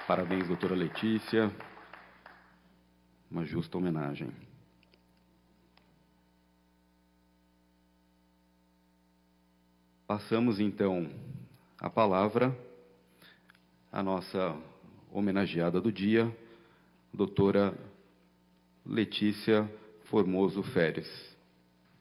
Parabéns, doutora Letícia. Uma justa homenagem. Passamos, então, a palavra à nossa homenageada do dia, doutora Letícia Formoso Feres.